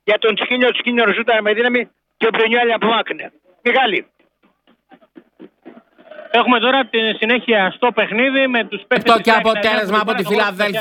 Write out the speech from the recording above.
για τον Τσικίνιο ζούταν με δύναμη και ο Μπρινιάλη απομάκρυνε. Μιχάλη. Έχουμε τώρα τη συνέχεια στο παιχνίδι με τους παίκτες. Αυτό και αποτέλεσμα από τη Φιλαδέλφια.